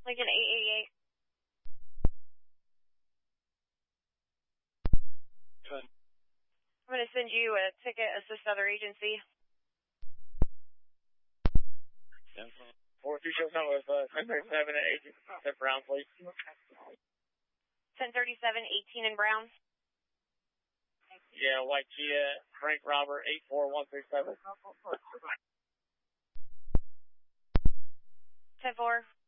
Lincoln 888. Good. I'm going to send you a ticket, assist other agency. 427 with 1037 at 18 Brown, please. 1037, 18 in Brown. Yeah, White Chia, Frank Robert, 84137. 10-4.